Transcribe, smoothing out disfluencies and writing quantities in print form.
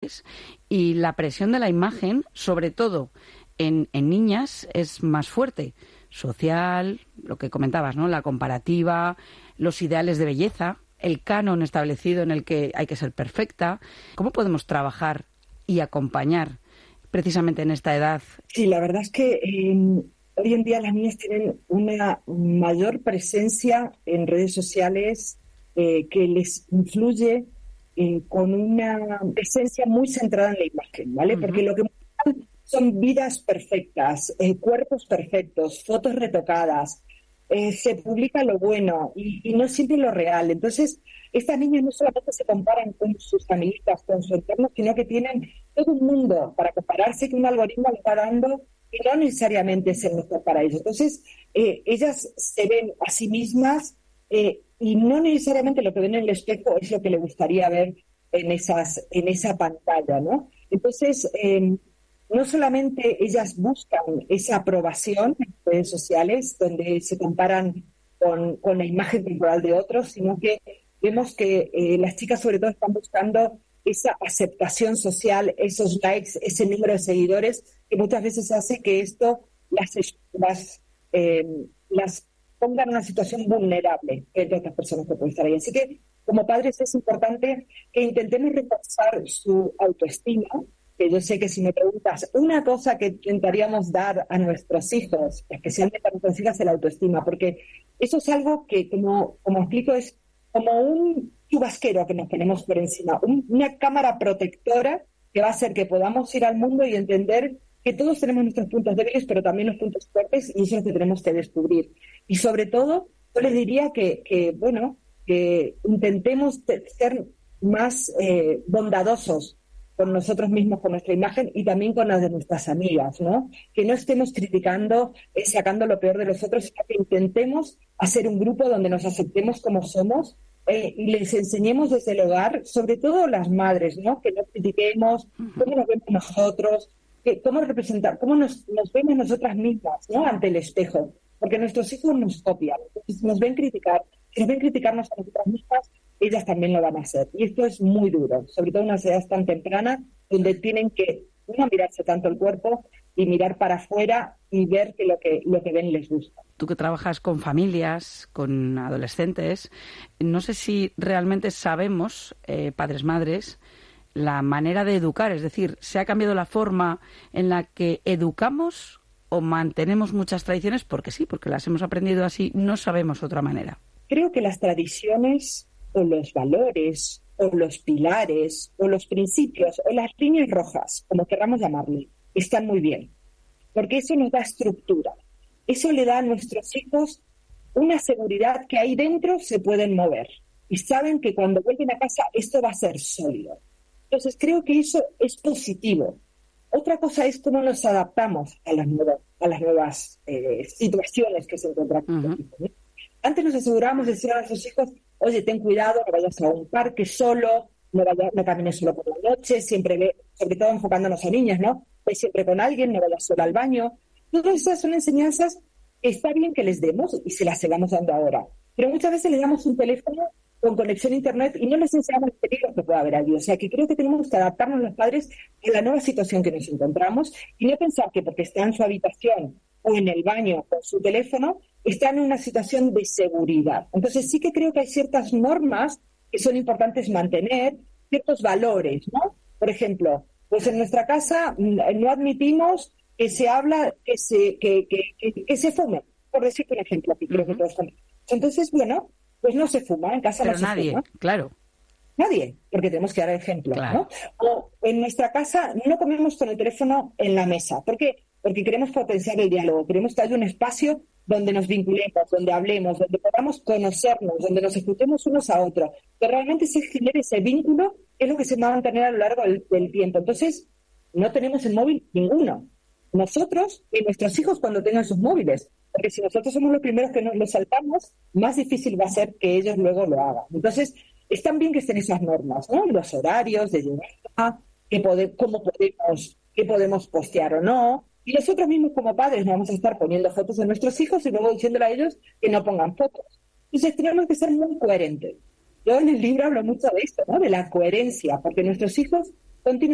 y la presión de la imagen, sobre todo en niñas, es más fuerte. Social, lo que comentabas, ¿no? La comparativa, los ideales de belleza, el canon establecido en el que hay que ser perfecta. ¿Cómo podemos trabajar y acompañar precisamente en esta edad? Sí, la verdad es que hoy en día las niñas tienen una mayor presencia en redes sociales que les influye con una presencia muy centrada en la imagen, ¿vale? Porque Uh-huh. lo que muestran son vidas perfectas, cuerpos perfectos, fotos retocadas, se publica lo bueno y no siempre lo real. Entonces, estas niñas no solamente se comparan con sus amiguitas, con su entorno, sino que tienen todo un mundo para compararse que un algoritmo le está dando y no necesariamente es el mejor para ellos. Entonces, ellas se ven a sí mismas y no necesariamente lo que ven en el espejo es lo que le gustaría ver en esa pantalla, ¿no? Entonces, no solamente ellas buscan esa aprobación en redes sociales, donde se comparan con la imagen corporal de otros, sino que vemos que las chicas sobre todo están buscando esa aceptación social, esos likes, ese número de seguidores, que muchas veces hace que esto eh, las ponga en una situación vulnerable entre otras personas que pueden estar ahí. Así que, como padres, es importante que intentemos reforzar su autoestima, que yo sé que si me preguntas, una cosa que intentaríamos dar a nuestros hijos, especialmente a nuestras hijas, es la autoestima, porque eso es algo que, como explico, es como un chubasquero que nos ponemos por encima, una cámara protectora que va a hacer que podamos ir al mundo y entender que todos tenemos nuestros puntos débiles, pero también los puntos fuertes, y eso es lo que tenemos que descubrir. Y sobre todo, yo les diría que intentemos ser más bondadosos con nosotros mismos, con nuestra imagen y también con las de nuestras amigas, ¿no? Que no estemos criticando, sacando lo peor de los otros, sino que intentemos hacer un grupo donde nos aceptemos como somos y les enseñemos desde el hogar, sobre todo las madres, ¿no? Que no critiquemos cómo nos vemos nosotros, cómo representar, cómo nos vemos nosotras mismas, ¿no? Ante el espejo, porque nuestros hijos nos copian, entonces nos ven criticar, si nos ven criticarnos a nosotras mismas, ellas también lo van a hacer. Y esto es muy duro, sobre todo en unas edades tan tempranas, donde tienen que no mirarse tanto el cuerpo y mirar para afuera y ver que lo que ven les gusta. Tú que trabajas con familias, con adolescentes, no sé si realmente sabemos, padres, madres, la manera de educar, es decir, ¿se ha cambiado la forma en la que educamos o mantenemos muchas tradiciones? Porque sí, porque las hemos aprendido así, no sabemos otra manera. Creo que las tradiciones o los valores o los pilares o los principios o las líneas rojas, como queramos llamarle, están muy bien, porque eso nos da estructura. Eso le da a nuestros hijos una seguridad que ahí dentro se pueden mover y saben que cuando vuelven a casa esto va a ser sólido. Entonces creo que eso es positivo. Otra cosa es cómo nos adaptamos a las nuevas situaciones que se encuentran. Uh-huh. Antes nos asegurábamos de decir a nuestros hijos, oye, ten cuidado, no vayas a un parque solo, no camines solo por la noche, siempre ve, sobre todo enfocándonos a niñas, ¿no? Ve siempre con alguien, no vayas solo al baño. Todas esas son enseñanzas que está bien que les demos y se las sigamos dando ahora. Pero muchas veces les damos un teléfono con conexión a internet y no les enseñamos el peligro que puede haber allí. O sea, que creo que tenemos que adaptarnos los padres a la nueva situación que nos encontramos y no pensar que porque está en su habitación o en el baño con su teléfono, están en una situación de seguridad. Entonces sí que creo que hay ciertas normas que son importantes mantener, ciertos valores, ¿no? Por ejemplo, pues en nuestra casa no admitimos que se habla, que se fume, por decirte un ejemplo, aquí creo que Uh-huh. todos conocen. Entonces, bueno, pues no se fuma, en casa Pero no se nadie, fuma. claro. Nadie, porque tenemos que dar ejemplo, Claro. ¿no? O en nuestra casa no comemos con el teléfono en la mesa. ¿Por qué? Porque queremos potenciar el diálogo, queremos que haya un espacio donde nos vinculemos, donde hablemos, donde podamos conocernos, donde nos escuchemos unos a otros, que realmente se genere ese vínculo, es lo que se va a mantener a lo largo del tiempo. Entonces, no tenemos el móvil ninguno. Nosotros y nuestros hijos cuando tengan sus móviles, porque si nosotros somos los primeros que nos los saltamos, más difícil va a ser que ellos luego lo hagan. Entonces, están bien que estén esas normas, ¿no? Los horarios de llegada, qué podemos postear o no. Y nosotros mismos como padres no vamos a estar poniendo fotos de nuestros hijos y luego diciéndole a ellos que no pongan fotos. Entonces tenemos que ser muy coherentes. Yo en el libro hablo mucho de esto, ¿no? De la coherencia, porque nuestros hijos continuamente